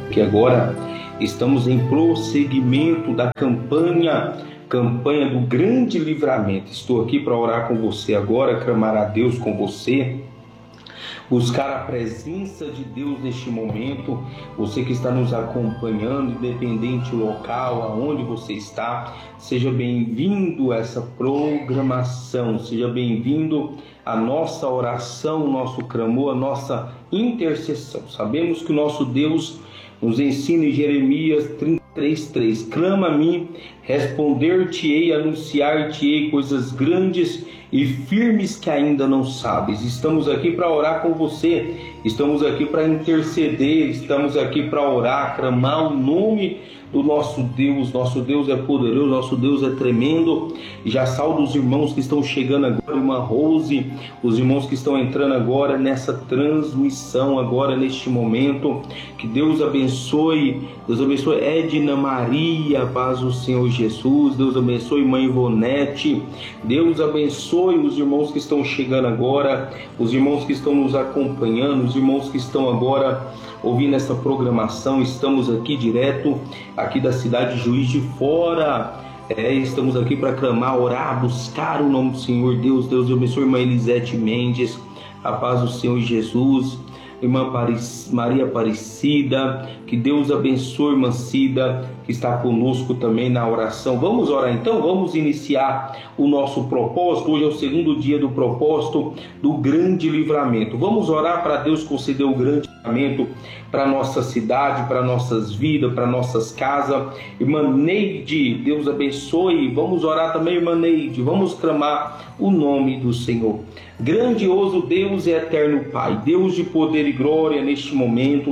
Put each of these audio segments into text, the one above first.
que agora estamos em prosseguimento da campanha do grande livramento. Estou aqui para orar com você agora, clamar a Deus com você, buscar a presença de Deus neste momento. Você que está nos acompanhando, independente do local aonde você está, seja bem-vindo a essa programação, seja bem-vindo à nossa oração, o nosso clamor, a nossa intercessão. Sabemos que o nosso Deus nos ensina em Jeremias 33:3, clama a mim, responder-te-ei, anunciar-te-ei coisas grandes e firmes que ainda não sabes. Estamos aqui para orar com você, estamos aqui para interceder, estamos aqui para orar, clamar o nome do nosso Deus. Nosso Deus é poderoso, nosso Deus é tremendo. E já saúdo os irmãos que estão chegando agora, irmã Rose, os irmãos que estão entrando agora nessa transmissão, agora neste momento. Que Deus abençoe Edna Maria, paz do Senhor Jesus. Deus abençoe mãe Ivonete. Deus abençoe os irmãos que estão chegando agora, os irmãos que estão nos acompanhando, os irmãos que estão agora ouvindo essa programação. Estamos aqui direto aqui da cidade de Juiz de Fora. Estamos aqui para clamar, orar, buscar o nome do Senhor Deus. Deus abençoe irmã Elisete Mendes, a paz do Senhor Jesus. Irmã Maria Aparecida, que Deus abençoe irmã Cida, que está conosco também na oração. Vamos orar então, vamos iniciar o nosso propósito. Hoje é o segundo dia do propósito do grande livramento. Vamos orar para Deus conceder o grande livramento para a nossa cidade, para nossas vidas, para nossas casas. Irmã Neide, Deus abençoe. Vamos orar também, irmã Neide, vamos clamar o nome do Senhor. Grandioso Deus e eterno Pai, Deus de poder e glória, neste momento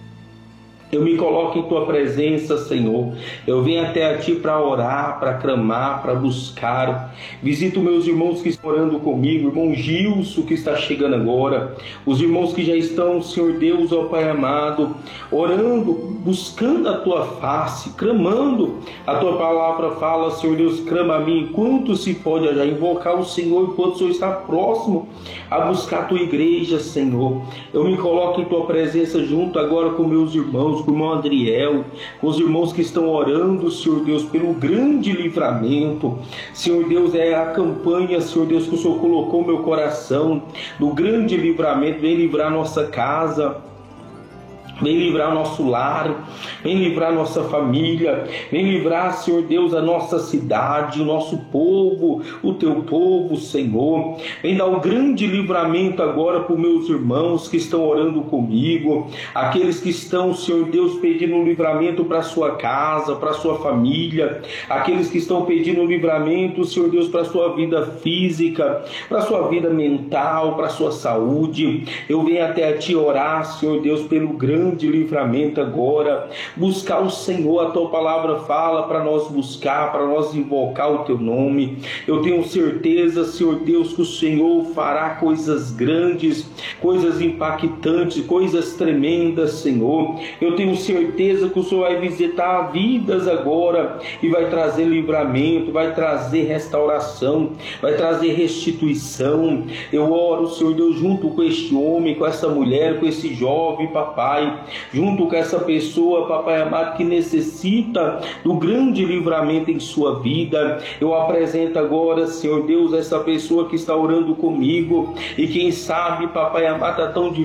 eu me coloco em Tua presença, Senhor. Eu venho até a Ti para orar, para clamar, para buscar. Visito meus irmãos que estão orando comigo, irmão Gilson que está chegando agora, os irmãos que já estão, Senhor Deus, ó Pai amado, orando, buscando a Tua face, clamando. A Tua palavra fala, Senhor Deus, clama a mim, enquanto se pode já invocar o Senhor, enquanto o Senhor está próximo a buscar a Tua igreja, Senhor. Eu me coloco em Tua presença junto agora com meus irmãos, com o irmão Adriel, com os irmãos que estão orando, Senhor Deus, pelo grande livramento. Senhor Deus, é a campanha, Senhor Deus, que o Senhor colocou no meu coração, do grande livramento. Vem livrar nossa casa, vem livrar nosso lar, vem livrar nossa família, vem livrar, Senhor Deus, a nossa cidade, o nosso povo, o Teu povo, Senhor. Vem dar um grande livramento agora para os meus irmãos que estão orando comigo, aqueles que estão, Senhor Deus, pedindo um livramento para a sua casa, para a sua família, aqueles que estão pedindo um livramento, Senhor Deus, para a sua vida física, para a sua vida mental, para a sua saúde. Eu venho até a Ti orar, Senhor Deus, pelo grande de livramento agora, buscar o Senhor. A Tua palavra fala para nós buscar, para nós invocar o Teu nome. Eu tenho certeza, Senhor Deus, que o Senhor fará coisas grandes, coisas impactantes, coisas tremendas, Senhor. Eu tenho certeza que o Senhor vai visitar vidas agora e vai trazer livramento, vai trazer restauração, vai trazer restituição. Eu oro, Senhor Deus, junto com este homem, com essa mulher, com esse jovem, papai, junto com essa pessoa, papai amado, que necessita do grande livramento em sua vida. Eu apresento agora, Senhor Deus, essa pessoa que está orando comigo, e quem sabe, papai amado, está tão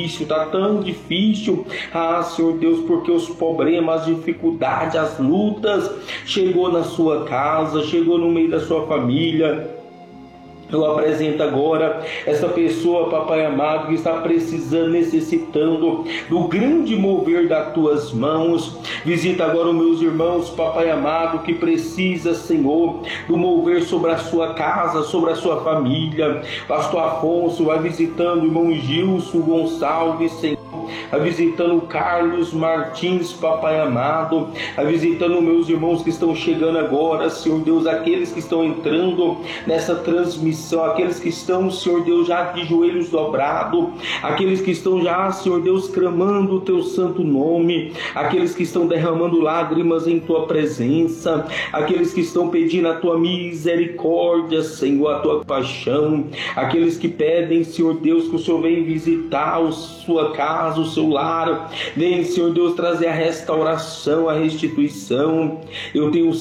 difícil, Senhor Deus, porque os problemas, as dificuldades, as lutas chegou na sua casa, chegou no meio da sua família. Eu apresento agora essa pessoa, papai amado, que está precisando, necessitando do grande mover das Tuas mãos. Visita agora os meus irmãos, papai amado, que precisa, Senhor, do mover sobre a sua casa, sobre a sua família. Pastor Afonso vai visitando o irmão Gilson Gonçalves, Senhor. Vai visitando o Carlos Martins, papai amado. Vai visitando meus irmãos que estão chegando agora, Senhor Deus, aqueles que estão entrando nessa transmissão, aqueles que estão, Senhor Deus, já de joelhos dobrados, aqueles que estão já, Senhor Deus, clamando o Teu santo nome, aqueles que estão derramando lágrimas em Tua presença, aqueles que estão pedindo a Tua misericórdia, Senhor, a Tua paixão, aqueles que pedem, Senhor Deus, que o Senhor venha visitar a sua casa, casa, o seu lar. Vem, Senhor Deus, trazer a restauração, a restituição. Eu tenho